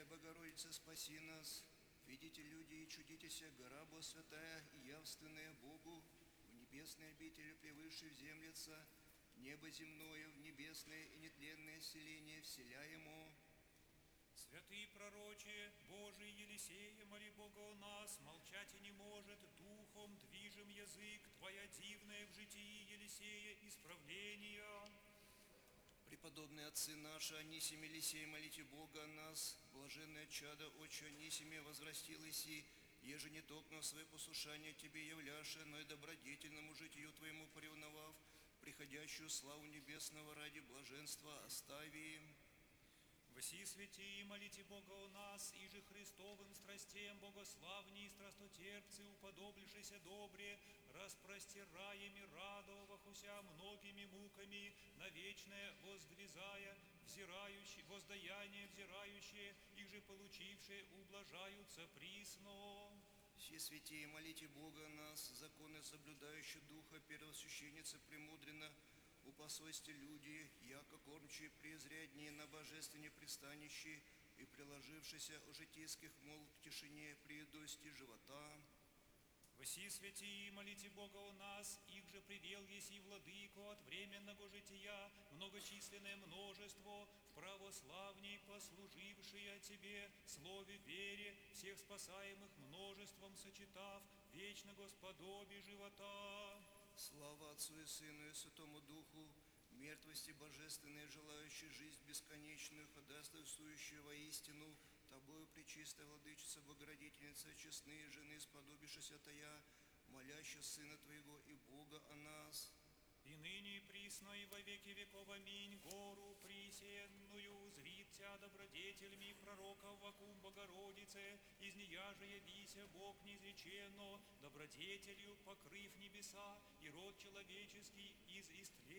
Богородица, спаси нас. Видите, люди, и чудитеся, гора Бо святая и явственная Богу, в небесной обители превыше вземлется, небо земное в небесное и нетленное селение вселяемо. Святые пророче, Божий Елисея, моли Бога о нас, молчать и не может, духом движим язык, Твоя дивная в житии Елисея исправления. Преподобные отцы наши, Анисим и Елисей, молите Бога о нас. Блаженное чадо, отче Анисиме, возрастилось и, еже не токно в свое послушание Тебе являше, но и добродетельному житию Твоему поревновав, приходящую славу небесного ради блаженства остави. Воси святии, молите Бога о нас, и же Христовым страстям богославней страстотерпцы, уподоблишися добре, распростираеми радовахуся многими муками, на вечное воздвизая, воздаяние взирающие, и же получившие ублажаются присно. Все святые, молите Бога о нас, законы соблюдающие Духа первосвященницы премудренно, упасойте люди, яко кормчие презряднее на божественне пристанищи и приложившися о житейских мол к тишине приедости живота. Воси святии, молите Бога о нас, их же привел еси владыку от временного жития, многочисленное множество, в православней послужившие Тебе, слове вере, всех спасаемых множеством сочетав, вечного сподоби живота. Слава Отцу и Сыну и Святому Духу, мертвости божественной, желающей жизнь бесконечную, ходатайствующую воистину, Тобою, пречистая Владычица, Богородительница, честные жены, сподобившися Тая, молящая Сына Твоего и Бога о нас. И ныне и присно, и во веки веков, аминь, гору присенную, зрит Тя добродетельми пророков вакум Богородице, из нея же явися Бог неизреченно, добродетелью покрыв небеса, и род человеческий из истления.